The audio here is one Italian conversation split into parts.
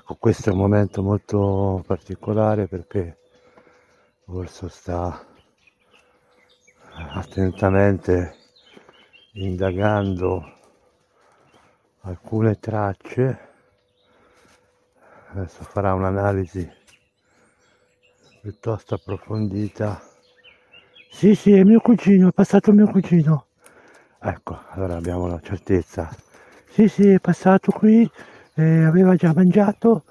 Ecco, questo è un momento molto particolare perché l'orso sta attentamente indagando alcune tracce. Adesso farà un'analisi piuttosto approfondita. Sì, sì, è mio cugino, è passato mio cugino. Ecco, allora abbiamo la certezza. Sì, sì, è passato qui, aveva già mangiato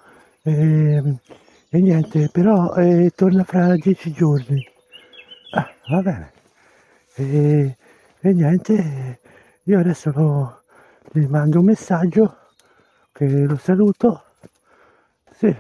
e niente, però torna fra 10 giorni. Ah, va bene. E niente, io adesso gli mando un messaggio che lo saluto. Sì,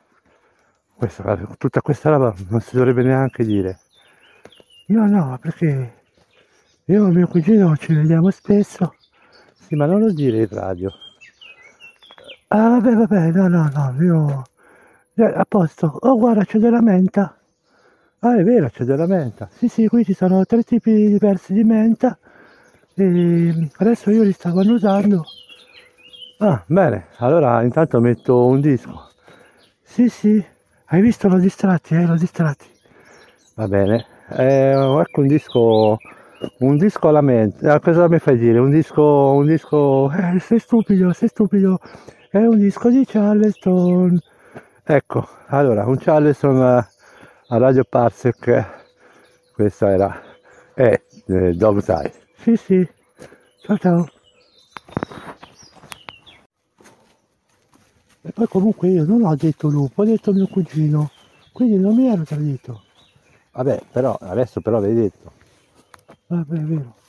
tutta questa roba non si dovrebbe neanche dire. No, no, perché io e mio cugino ci vediamo spesso. Sì, ma non lo dire in radio. Ah, vabbè, no, no, no, io... a posto. Oh, guarda, c'è della menta. Ah, è vero, c'è della menta. Sì, sì, qui ci sono 3 tipi diversi di menta. E adesso io li stavo annusando. Ah, bene, allora intanto metto un disco. Sì, sì, hai visto? L'ho distratti, l'ho distratti. Va bene, ecco un disco alla mente. Cosa mi fai dire? Un disco, sei stupido, è un disco di Charleston. Ecco, allora, un Charleston a Radio Parsec, questa era, Dog's Eye. Sì, sì, ciao ciao. E poi comunque io non ho detto lupo, ho detto mio cugino, quindi non mi ero tradito. Vabbè, però, adesso però l'hai detto. Vabbè, è vero.